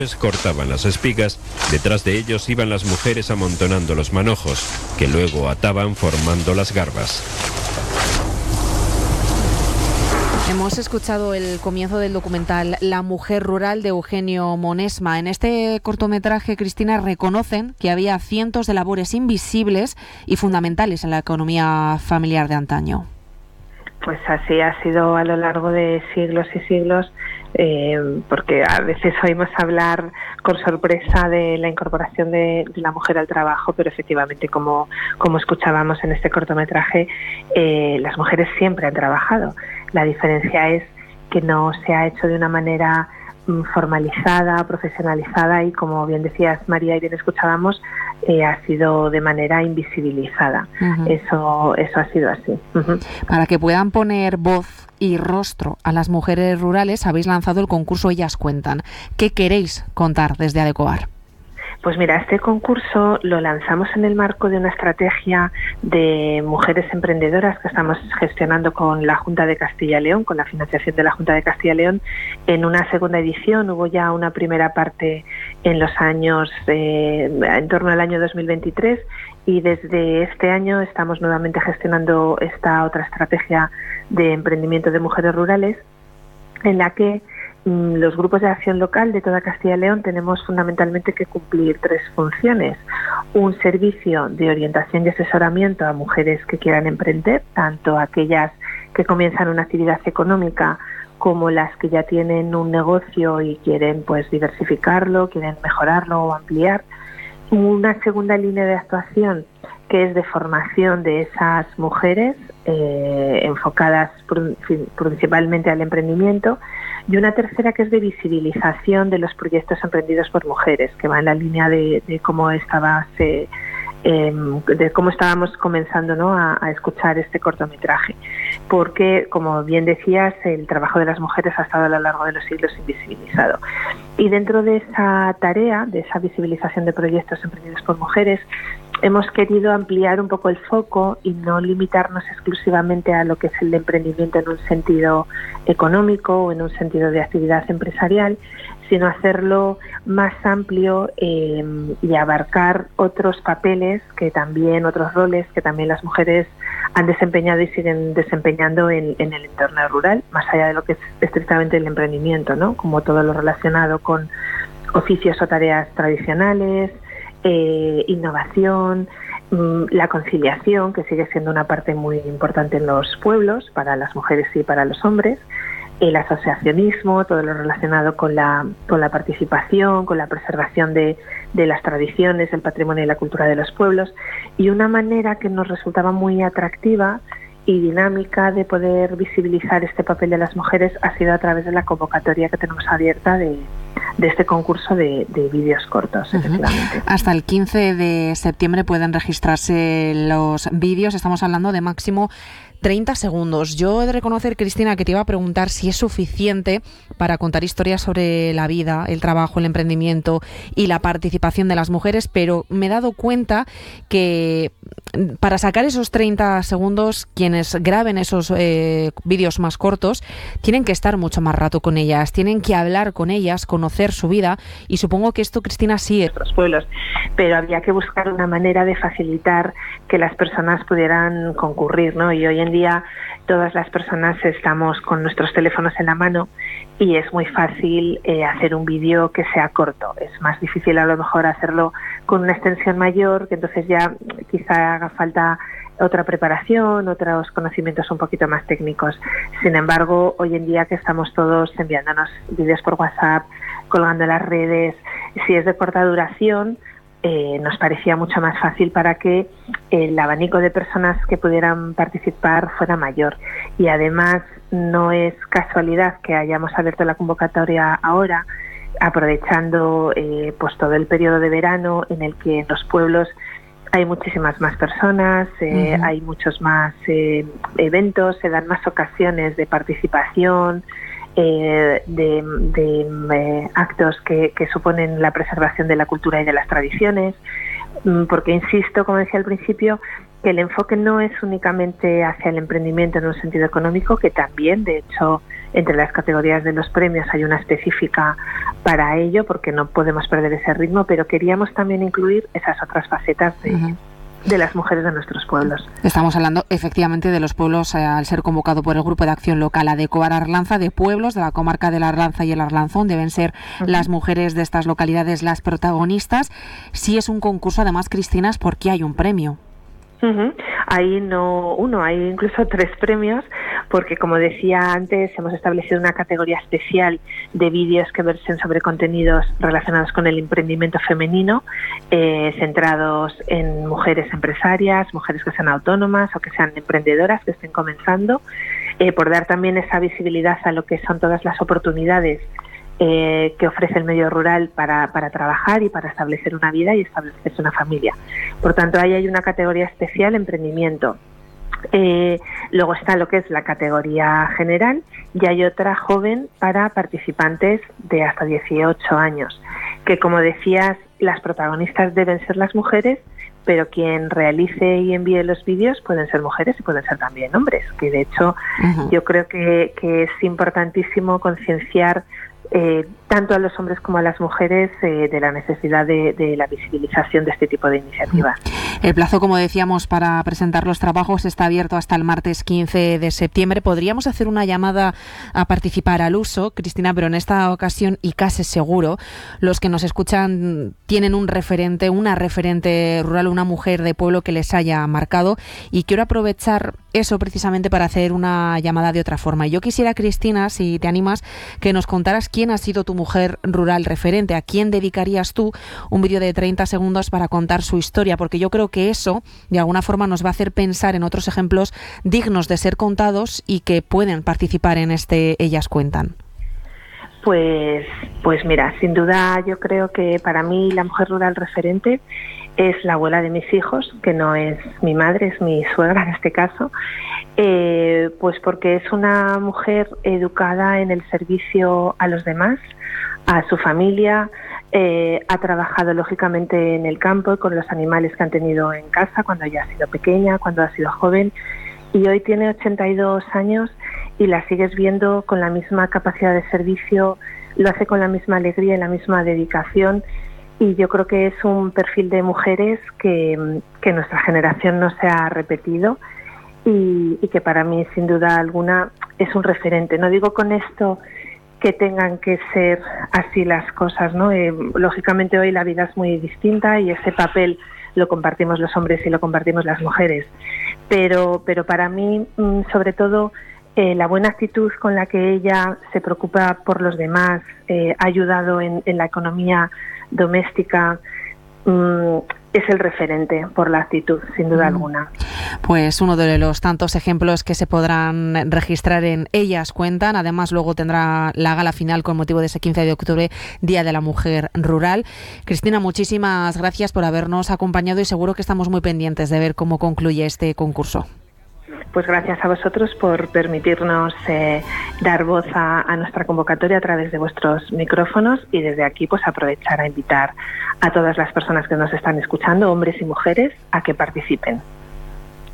Cortaban las espigas, detrás de ellos iban las mujeres amontonando los manojos, que luego ataban formando las garbas. Hemos escuchado el comienzo del documental La mujer rural de Eugenio Monesma. En este cortometraje, Cristina, reconocen que había cientos de labores invisibles y fundamentales en la economía familiar de antaño. Pues así ha sido a lo largo de siglos y siglos, porque a veces oímos hablar con sorpresa de la incorporación de la mujer al trabajo, pero efectivamente, como escuchábamos en este cortometraje, las mujeres siempre han trabajado. La diferencia es que no se ha hecho de una manera formalizada, profesionalizada y, como bien decías, María, y bien escuchábamos, ha sido de manera invisibilizada. Eso ha sido así. Para que puedan poner voz y rostro a las mujeres rurales, habéis lanzado el concurso Ellas Cuentan. ¿Qué queréis contar desde Adecoar? Pues mira, este concurso lo lanzamos en el marco de una estrategia de mujeres emprendedoras que estamos gestionando con la Junta de Castilla y León, con la financiación de la Junta de Castilla y León. En una segunda edición hubo ya una primera parte en los años, en torno al año 2023, y desde este año estamos nuevamente gestionando esta otra estrategia de emprendimiento de mujeres rurales, en la que los grupos de acción local de toda Castilla y León tenemos fundamentalmente que cumplir 3 funciones. Un servicio de orientación y asesoramiento a mujeres que quieran emprender, tanto aquellas que comienzan una actividad económica como las que ya tienen un negocio y quieren pues diversificarlo, quieren mejorarlo o ampliar. Una segunda línea de actuación que es de formación de esas mujeres, enfocadas principalmente al emprendimiento, y una tercera que es de visibilización de los proyectos emprendidos por mujeres, que va en la línea de cómo estábamos comenzando, ¿no?, a escuchar este cortometraje, porque, como bien decías, el trabajo de las mujeres ha estado a lo largo de los siglos invisibilizado. Y dentro de esa tarea, de esa visibilización de proyectos emprendidos por mujeres, hemos querido ampliar un poco el foco y no limitarnos exclusivamente a lo que es el emprendimiento en un sentido económico o en un sentido de actividad empresarial, sino hacerlo más amplio y abarcar otros papeles otros roles que también las mujeres han desempeñado y siguen desempeñando en el entorno rural, más allá de lo que es estrictamente el emprendimiento, ¿no?, como todo lo relacionado con oficios o tareas tradicionales, innovación, la conciliación, que sigue siendo una parte muy importante en los pueblos, para las mujeres y para los hombres, el asociacionismo, todo lo relacionado con la participación, con la preservación de las tradiciones, el patrimonio y la cultura de los pueblos, y una manera que nos resultaba muy atractiva y dinámica de poder visibilizar este papel de las mujeres ha sido a través de la convocatoria que tenemos abierta de este concurso de vídeos cortos, efectivamente. Hasta el 15 de septiembre pueden registrarse los vídeos. Estamos hablando de máximo 30 segundos. Yo he de reconocer, Cristina, que te iba a preguntar si es suficiente para contar historias sobre la vida, el trabajo, el emprendimiento y la participación de las mujeres, pero me he dado cuenta que para sacar esos 30 segundos, quienes graben esos vídeos más cortos tienen que estar mucho más rato con ellas, tienen que hablar con ellas, conocer su vida, y supongo que esto, Cristina, sí es. Nuestros pueblos, pero había que buscar una manera de facilitar que las personas pudieran concurrir, ¿no? Y hoy en día todas las personas estamos con nuestros teléfonos en la mano y es muy fácil hacer un vídeo que sea corto. Es más difícil a lo mejor hacerlo con una extensión mayor, que entonces ya quizá haga falta otra preparación, otros conocimientos un poquito más técnicos. Sin embargo, hoy en día que estamos todos enviándonos vídeos por WhatsApp, colgando en las redes, si es de corta duración, nos parecía mucho más fácil para que el abanico de personas que pudieran participar fuera mayor. Y además no es casualidad que hayamos abierto la convocatoria ahora, aprovechando pues todo el periodo de verano en el que en los pueblos hay muchísimas más personas, hay muchos más eventos, se dan más ocasiones de participación, de actos que suponen la preservación de la cultura y de las tradiciones, porque insisto, como decía al principio, que el enfoque no es únicamente hacia el emprendimiento en un sentido económico, que también, de hecho, entre las categorías de los premios hay una específica para ello, porque no podemos perder ese ritmo, pero queríamos también incluir esas otras facetas de las mujeres de nuestros pueblos. Estamos hablando efectivamente de los pueblos, al ser convocado por el Grupo de Acción Local Adecoar Arlanza, de pueblos de la comarca de la Arlanza y el Arlanzón. Deben ser las mujeres de estas localidades las protagonistas. Si es un concurso, además, Cristina, es porque hay un premio. Hay no uno, hay incluso 3 premios, porque como decía antes, hemos establecido una categoría especial de vídeos que versen sobre contenidos relacionados con el emprendimiento femenino, centrados en mujeres empresarias, mujeres que sean autónomas o que sean emprendedoras, que estén comenzando, por dar también esa visibilidad a lo que son todas las oportunidades que ofrece el medio rural para trabajar y para establecer una vida y establecerse una familia. Por tanto, ahí hay una categoría especial, emprendimiento. Luego está lo que es la categoría general y hay otra joven para participantes de hasta 18 años, que como decías, las protagonistas deben ser las mujeres, pero quien realice y envíe los vídeos pueden ser mujeres y pueden ser también hombres, que de hecho yo creo que es importantísimo concienciar tanto a los hombres como a las mujeres de la necesidad de la visibilización de este tipo de iniciativas. El plazo, como decíamos, para presentar los trabajos está abierto hasta el martes 15 de septiembre. Podríamos hacer una llamada a participar al uso, Cristina, pero en esta ocasión, y casi seguro, los que nos escuchan tienen un referente, una referente rural, una mujer de pueblo que les haya marcado, y quiero aprovechar eso precisamente para hacer una llamada de otra forma. Yo quisiera, Cristina, si te animas, que nos contaras quién ha sido tu mujer rural referente, a quién dedicarías tú un vídeo de 30 segundos para contar su historia, porque yo creo que eso de alguna forma nos va a hacer pensar en otros ejemplos dignos de ser contados y que pueden participar en este Ellas Cuentan. Pues mira, sin duda yo creo que para mí la mujer rural referente es la abuela de mis hijos, que no es mi madre, es mi suegra en este caso, pues porque es una mujer educada en el servicio a los demás, a su familia, ha trabajado lógicamente en el campo con los animales que han tenido en casa cuando ella ha sido pequeña, cuando ha sido joven, y hoy tiene 82 años y la sigues viendo con la misma capacidad de servicio, lo hace con la misma alegría y la misma dedicación, y yo creo que es un perfil de mujeres que nuestra generación no se ha repetido y que para mí sin duda alguna es un referente. No digo con esto que tengan que ser así las cosas, ¿no? Lógicamente hoy la vida es muy distinta y ese papel lo compartimos los hombres y lo compartimos las mujeres, pero para mí sobre todo la buena actitud con la que ella se preocupa por los demás, ha ayudado en la economía doméstica, es el referente por la actitud, sin duda alguna. Pues uno de los tantos ejemplos que se podrán registrar en Ellas Cuentan. Además, luego tendrá la gala final con motivo de ese 15 de octubre, Día de la Mujer Rural. Cristina, muchísimas gracias por habernos acompañado y seguro que estamos muy pendientes de ver cómo concluye este concurso. Pues gracias a vosotros por permitirnos dar voz a nuestra convocatoria a través de vuestros micrófonos, y desde aquí pues aprovechar a invitar a todas las personas que nos están escuchando, hombres y mujeres, a que participen.